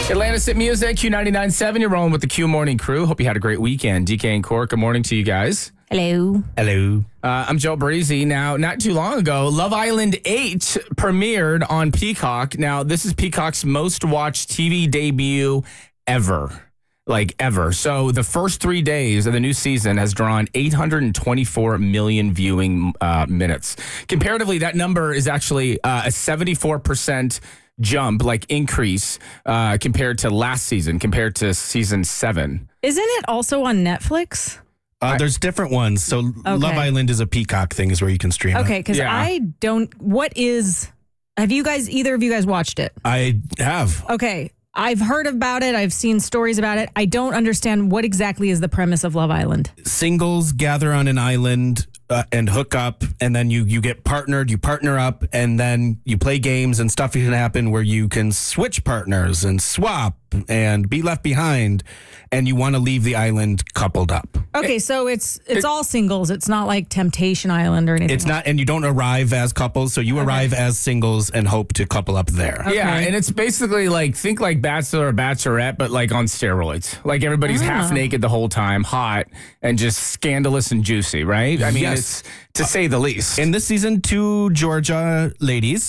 Atlantis Hit Music, Q99.7. You're rolling with the Q Morning Crew. Hope you had a great weekend. DK and Cork, good morning to you guys. Hello. Hello. I'm Joe Breezy. Now, not too long ago, Love Island 8 premiered on Peacock. Now, this is Peacock's most watched TV debut ever. Like ever. So the first 3 days of the new season has drawn 824 million viewing minutes. Comparatively, that number is actually a 74% jump, like increase compared to last season, compared to season 7. Isn't it also on Netflix? There's different ones. So Love Island is a Peacock thing, is where you can stream it. Okay, because Yeah. have you guys, either of you guys watched it? I have. Okay, I've heard about it. I've seen stories about it. I don't understand what exactly is the premise of Love Island. Singles gather on an island and hook up, and then you get partnered, you partner up, and then you play games, and stuff can happen where you can switch partners and swap and be left behind, and you want to leave the island coupled up. Okay, so it's all singles. It's not like Temptation Island or anything. It's not, and you don't arrive as couples, so you arrive as singles and hope to couple up there. Yeah, and it's basically like, think like Bachelor or Bachelorette, but like on steroids. Like everybody's half naked the whole time, hot, and just scandalous and juicy, right? I mean, it's to say the least. In this season, 2 Georgia ladies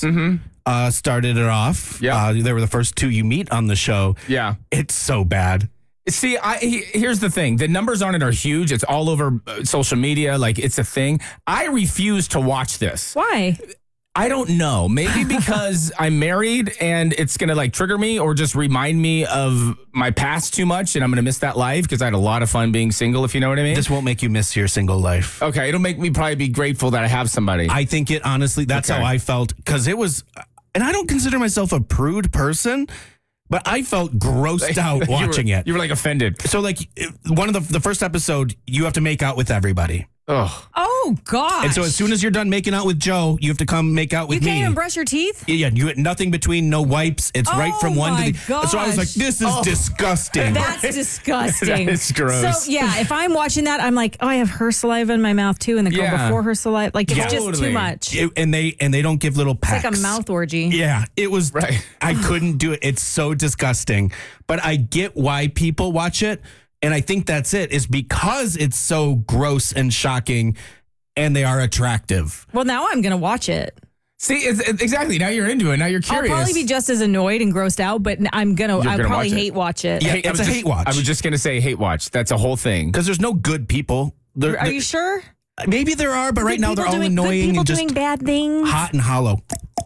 started it off. Yeah. They were the first 2 you meet on the show. Yeah. It's so bad. See, here's the thing. The numbers on it are huge. It's all over social media. Like, it's a thing. I refuse to watch this. Why? I don't know. Maybe because I'm married and it's going to like trigger me or just remind me of my past too much and I'm going to miss that life because I had a lot of fun being single, if you know what I mean. This won't make you miss your single life. Okay, it'll make me probably be grateful that I have somebody. I think it, honestly, that's how I felt, because it was, and I don't consider myself a prude person, but I felt grossed out watching it. You were like offended. So like one of the first episode, you have to make out with everybody. Oh, gosh. And so as soon as you're done making out with Joe, you have to come make out with me. You can't even brush your teeth? Yeah, you had nothing between, no wipes. It's right from one to the... gosh. So I was like, this is disgusting. That's disgusting. It's gross. So, yeah, if I'm watching that, I'm like, oh, I have her saliva in my mouth, too, and the girl before her saliva. Like, it's just too much. And they don't give little pecks. It's like a mouth orgy. Yeah, it was... Right. I couldn't do it. It's so disgusting. But I get why people watch it. And I think that's it, is because it's so gross and shocking and they are attractive. Well, now I'm going to watch it. See, exactly. Now you're into it. Now you're curious. I'll probably be just as annoyed and grossed out, but I'll probably hate watch it. Yeah, it's a hate watch. I was just going to say hate watch. That's a whole thing. Because there's no good people. Are you sure? Maybe there are, but right now they're all annoying and just doing bad things. hot and hollow.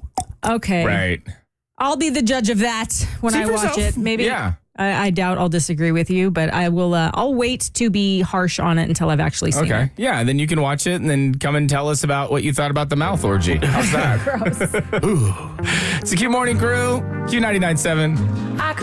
Okay. Right. I'll be the judge of that when See I for watch yourself. it. Maybe. Yeah. I doubt I'll disagree with you, but I will. I'll wait to be harsh on it until I've actually seen it. Yeah, and then you can watch it and then come and tell us about what you thought about the mouth orgy. How's that? Gross. It's the Q Morning Crew, Q99.7.